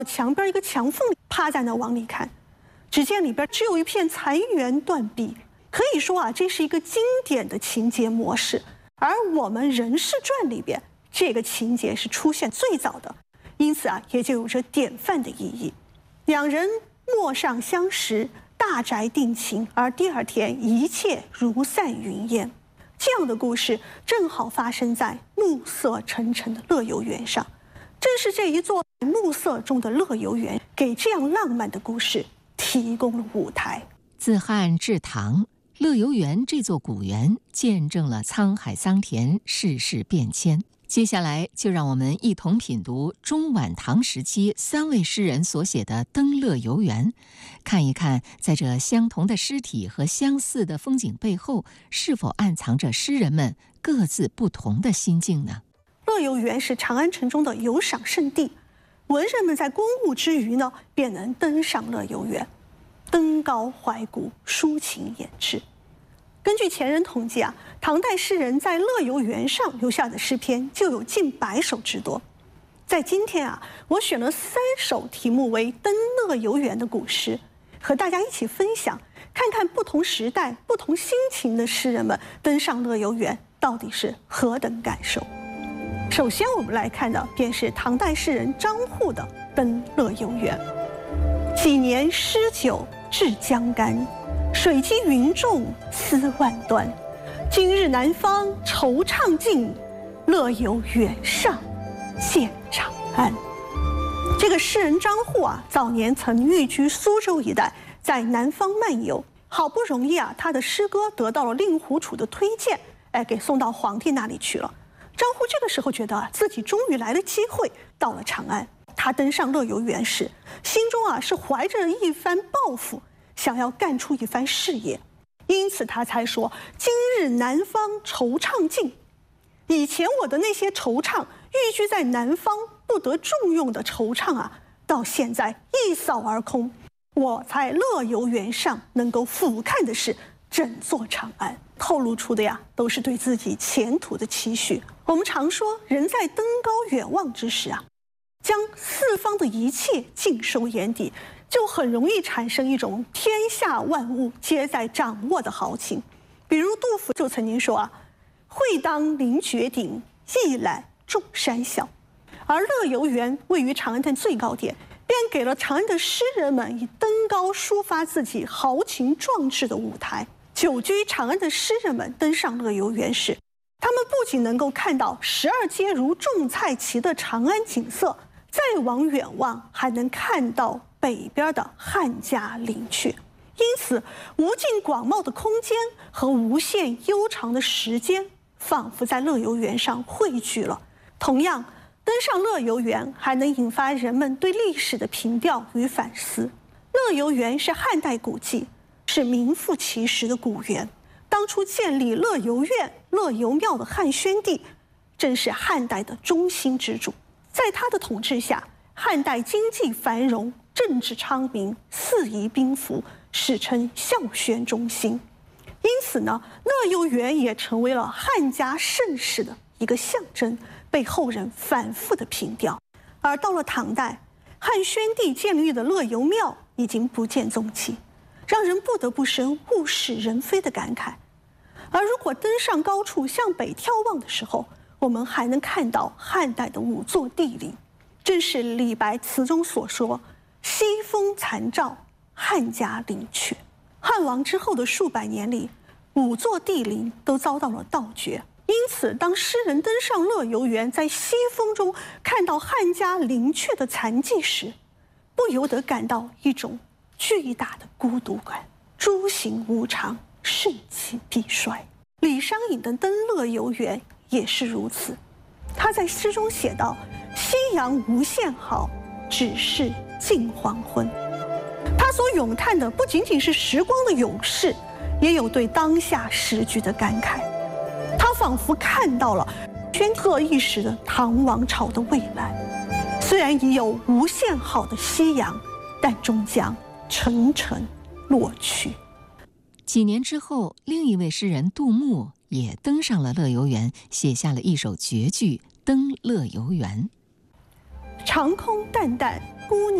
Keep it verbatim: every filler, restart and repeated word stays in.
墙边一个墙缝里趴在那往里看，只见里边只有一片残垣断壁。可以说啊，这是一个经典的情节模式。而我们《人世传》里边，这个情节是出现最早的，因此啊，也就有着典范的意义。两人陌上相识，大宅定情，而第二天一切如散云烟。这样的故事正好发生在暮色沉沉的乐游原上。正是这一座暮色中的乐游原，给这样浪漫的故事提供了舞台。 自汉至唐，乐游原这座古园见证了沧海桑田，世事变迁。接下来就让我们一同品读中晚唐时期三位诗人所写的《登乐游原》，看一看在这相同的诗体和相似的风景背后，是否暗藏着诗人们各自不同的心境呢？ 乐游原是长安城中的游赏胜地，文人们在公务之余呢，便能登上乐游原，登高怀古，抒情演志。根据前人统计啊，唐代诗人在乐游原上留下的诗篇就有近百首之多。在今天啊，我选了三首题目为《登乐游原》的古诗，和大家一起分享，看看不同时代、不同心情的诗人们登上乐游原到底是何等感受。首先，我们来看的便是唐代诗人张祜的《登乐游原》。几年诗酒至江干，水积云重思万端。今日南方惆怅尽，乐游原上见长安。这个诗人张祜啊，早年曾寓居苏州一带，在南方漫游，好不容易啊，他的诗歌得到了令狐楚的推荐，哎，给送到皇帝那里去了。张祜这个时候觉得啊，自己终于来了机会，到了长安。他登上乐游原时，心中啊是怀着一番抱负，想要干出一番事业，因此他才说：“今日南方惆怅尽。”以前我的那些惆怅，寓居在南方不得重用的惆怅啊，到现在一扫而空。我在乐游原上能够俯瞰的是整座长安，透露出的呀，都是对自己前途的期许。我们常说，人在登高远望之时啊，将四方的一切尽收眼底，就很容易产生一种天下万物皆在掌握的豪情。比如杜甫就曾经说啊：“会当凌绝顶，一览众山小。”而乐游原位于长安的最高点，便给了长安的诗人们以登高抒发自己豪情壮志的舞台。久居长安的诗人们登上乐游原时，他们不仅能够看到十二街如种菜畦的长安景色，再往远望还能看到北边的汉家陵阙。因此，无尽广袤的空间和无限悠长的时间，仿佛在乐游原上汇聚了。同样，登上乐游原还能引发人们对历史的凭吊与反思。乐游原是汉代古迹，是名副其实的古园。当初建立乐游院、乐游庙的汉宣帝，正是汉代的中心之主。在他的统治下，汉代经济繁荣，政治昌明，四夷宾服，史称孝宣中兴。因此呢，乐游原也成为了汉家盛世的一个象征，被后人反复的凭吊。而到了唐代，汉宣帝建立的乐游庙已经不见踪迹，让人不得不生物是人非的感慨。而如果登上高处向北眺望的时候，我们还能看到汉代的五座帝陵，正是李白词中所说：“西风残照，汉家陵阙。”汉亡之后的数百年里，五座帝陵都遭到了盗掘。因此，当诗人登上乐游原，在西风中看到汉家陵阙的残迹时，不由得感到一种巨大的孤独感。诸行无常，盛极必衰。李商隐的《登乐游原》也是如此。他在诗中写道：“夕阳无限好，只是近黄昏。”他所咏叹的不仅仅是时光的永逝，也有对当下时局的感慨。他仿佛看到了宣赫一时的唐王朝的未来。虽然已有无限好的夕阳，但终将沉沉落去。 几年之后，另一位诗人杜牧也登上了乐游原，写下了一首绝句《登乐游原》。 长空淡淡姑娘。